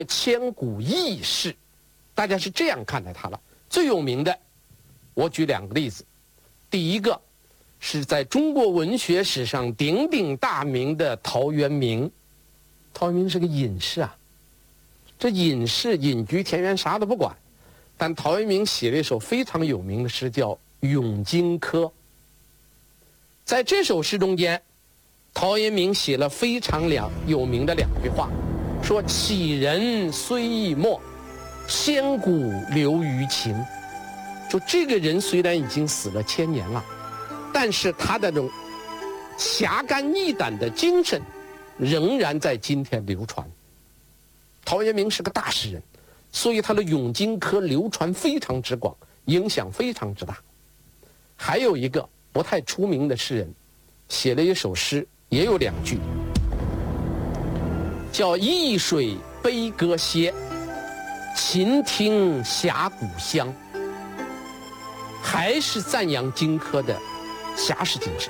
千古异士，大家是这样看待他了。最有名的，我举2个例子。第一个是在中国文学史上鼎鼎大名的陶渊明。陶渊明是个隐士啊，这隐士隐居田园，啥都不管。但陶渊明写了一首非常有名的诗，叫《咏荆轲》。在这首诗中间，陶渊明写了非常有名的2句话，说杞人虽易没，千古留于情。就这个人虽然已经死了1000年了，但是他的这种侠肝义胆的精神仍然在今天流传。陶渊明是个大诗人，所以他的《咏荆轲》流传非常之广，影响非常之大。还有一个不太出名的诗人，写了一首诗，也有2句，叫易水悲歌歇，秦听峡谷香。还是赞扬荆轲的侠士精神。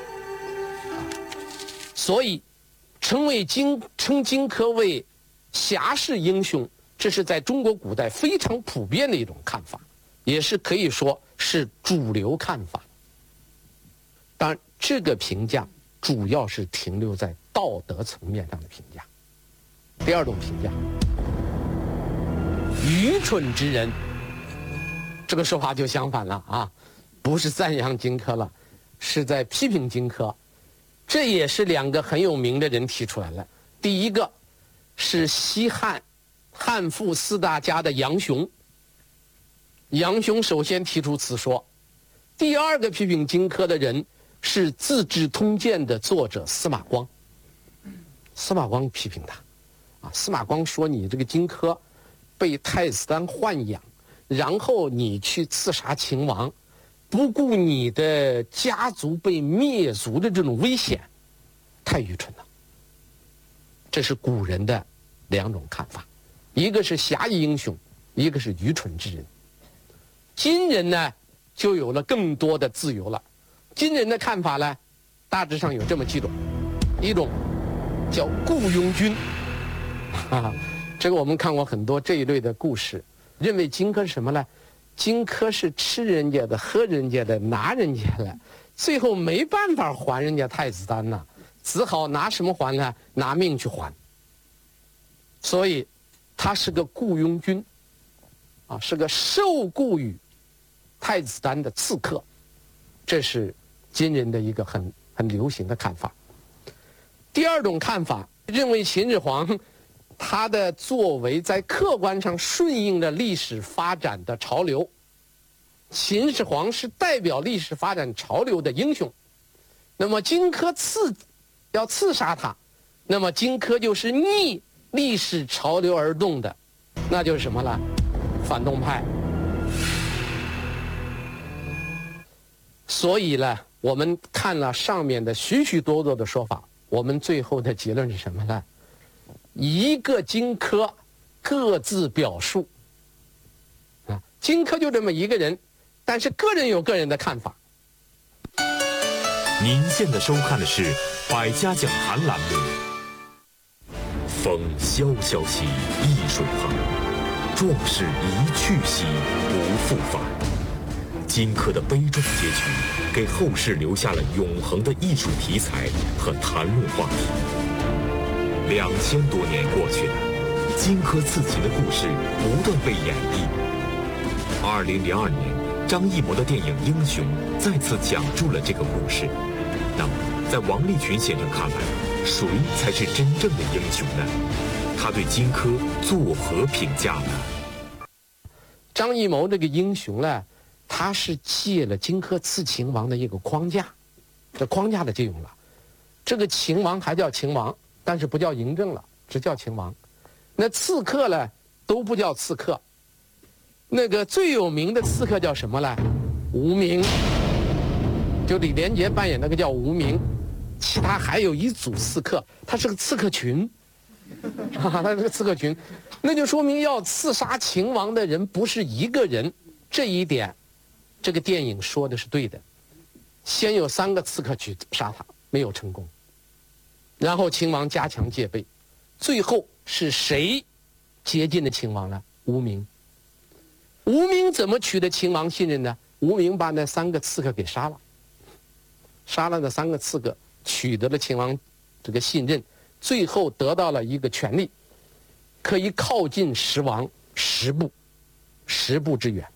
所以称荆轲为侠士英雄，这是在中国古代非常普遍的一种看法，也是可以说是主流看法。当然，这个评价主要是停留在道德层面上的评价。第2种评价，愚蠢之人，这个说法就相反了啊，不是赞扬荆轲了，是在批评荆轲。这也是2个很有名的人提出来了。第一个是西汉汉赋4大家的杨雄，杨雄首先提出此说。第2个批评荆轲的人是《资治通鉴》的作者司马光。司马光批评他，司马光说你这个荆轲被太子丹豢养，然后你去刺杀秦王，不顾你的家族被灭族的这种危险，太愚蠢了。这是古人的2种看法，一个是侠义英雄，一个是愚蠢之人。今人呢，就有了更多的自由了。今人的看法呢，大致上有这么几种，一种叫雇佣军，这个我们看过很多这一类的故事，认为荆轲是什么呢？荆轲是吃人家的、喝人家的、拿人家的，最后没办法还人家太子丹呐，只好拿什么还呢？拿命去还。所以他是个雇佣军，是个受雇于太子丹的刺客。这是今人的一个很流行的看法。第2种看法认为秦始皇他的作为在客观上顺应了历史发展的潮流，秦始皇是代表历史发展潮流的英雄。那么荆轲要刺杀他，那么荆轲就是逆历史潮流而动的，那就是什么呢？反动派。所以呢，我们看了上面的许许多多的说法，我们最后的结论是什么呢？一个荆轲各自表述，荆轲就这么一个人，但是个人有个人的看法。 您现在收看的是《百家讲坛》栏目。风萧萧兮易水寒，壮士一去兮不复返。荆轲的悲壮结局，给后世留下了永恒的艺术题材和谈论话题。2000多年过去了，荆轲刺秦的故事不断被演绎。2002年，张艺谋的电影《英雄》再次讲述了这个故事。那么，在王立群先生看来，谁才是真正的英雄呢？他对荆轲作何评价呢？ 张艺谋这个英雄呢，他是借了荆轲刺秦王的一个框架，这框架的借用了。这个秦王还叫秦王，但是不叫嬴政了，只叫秦王。那刺客呢，都不叫刺客。那个最有名的刺客叫什么呢？无名，就李连杰扮演那个叫无名。其他还有一组刺客，他是个刺客群，他是个刺客群，那就说明要刺杀秦王的人不是一个人。这一点，这个电影说的是对的。先有3个刺客去杀他，没有成功。然后秦王加强戒备，最后是谁接近的秦王呢？吴明。吴明怎么取得秦王信任呢？吴明把那3个刺客给杀了，杀了那3个刺客，取得了秦王这个信任，最后得到了一个权利，可以靠近十王10步之远。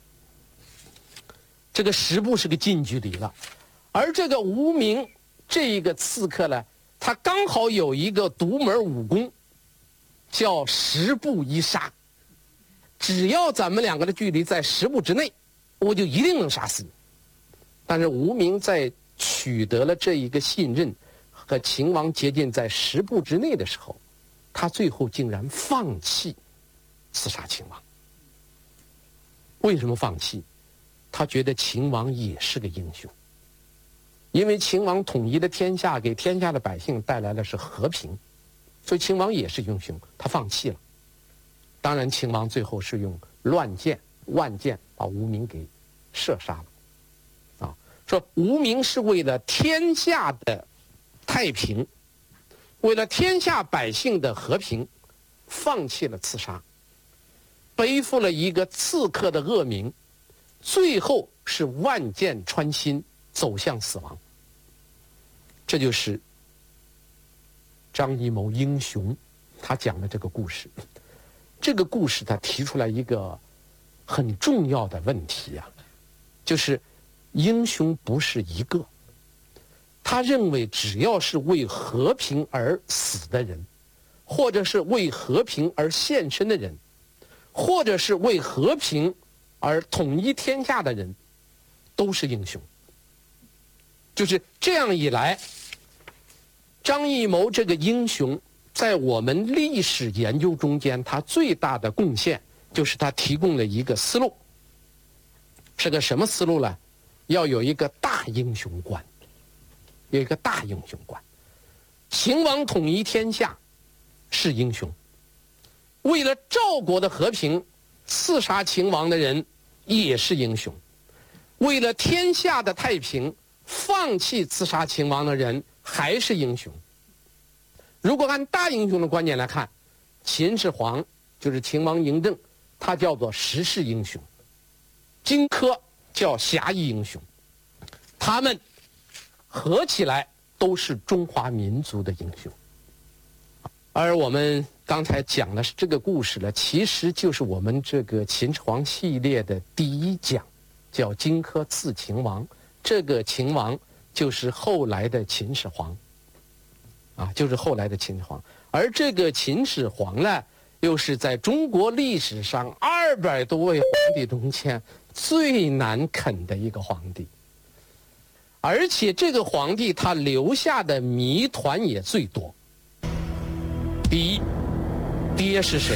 这个10步是个近距离了，而这个吴明这一个刺客呢，他刚好有一个独门武功，叫10步一杀。只要咱们2个的距离在10步之内，我就一定能杀死你。但是吴明在取得了这一个信任，和秦王接近在10步之内的时候，他最后竟然放弃刺杀秦王。为什么放弃？他觉得秦王也是个英雄，因为秦王统一了天下，给天下的百姓带来的是和平，所以秦王也是英雄，他放弃了。当然，秦王最后是用万箭把吴明给射杀了。啊，说吴明是为了天下的太平，为了天下百姓的和平，放弃了刺杀，背负了一个刺客的恶名，最后是万箭穿心，走向死亡。这就是张艺谋英雄他讲的这个故事。这个故事他提出来一个很重要的问题啊，就是英雄不是一个。他认为只要是为和平而死的人，或者是为和平而献身的人，或者是为和平而统一天下的人，都是英雄。就是这样一来，张艺谋这个英雄在我们历史研究中间，他最大的贡献就是他提供了一个思路。是个什么思路呢？要有一个大英雄观，有一个大英雄观。秦王统一天下是英雄，为了赵国的和平，刺杀秦王的人也是英雄，为了天下的太平，放弃刺杀秦王的人还是英雄。如果按大英雄的观点来看，秦始皇就是秦王嬴政，他叫做时势英雄，荆轲叫侠义英雄，他们合起来都是中华民族的英雄。而我们刚才讲的是这个故事呢，其实就是我们这个秦始皇系列的第1讲，叫荆轲刺秦王。这个秦王就是后来的秦始皇。就是后来的秦始皇。而这个秦始皇呢，又是在中国历史上200多位皇帝中间最难啃的一个皇帝。而且这个皇帝他留下的谜团也最多。第一，爹是谁？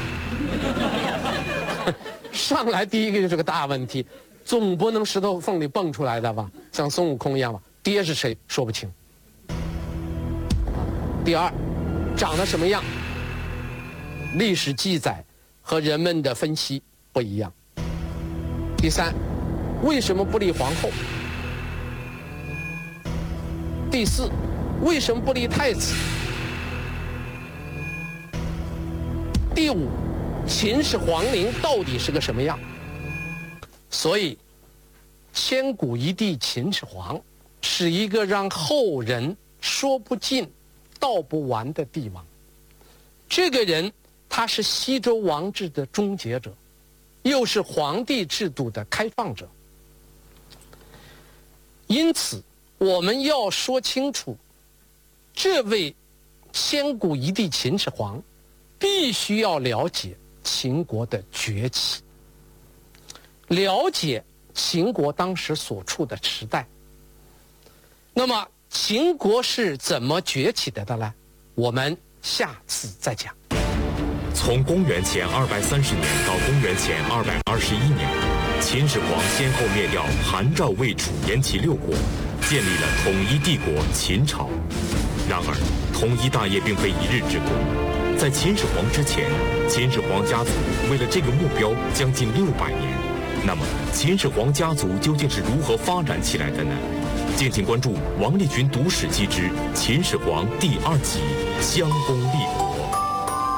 上来第一个就是个大问题，总不能石头缝里蹦出来的吧，像孙悟空一样吧？爹是谁？说不清。第二，长得什么样？历史记载和人们的分析不一样。第三，为什么不立皇后？第四，为什么不立太子？第五，秦始皇陵到底是个什么样？所以，千古一帝秦始皇是一个让后人说不尽道不完的帝王。这个人他是西周王制的终结者，又是皇帝制度的开放者。因此我们要说清楚，这位千古一帝秦始皇必须要了解秦国的崛起，了解秦国当时所处的时代。那么秦国是怎么崛起的呢？我们下次再讲。 从公元前230年到公元前221年，秦始皇先后灭掉韩、赵、魏、楚、燕、齐6国，建立了统一帝国秦朝。然而，统一大业并非一日之功。在秦始皇之前，秦始皇家族为了这个目标将近600年。那么，秦始皇家族究竟是如何发展起来的呢？敬请关注王立群读史记之秦始皇第2集《襄公立国》。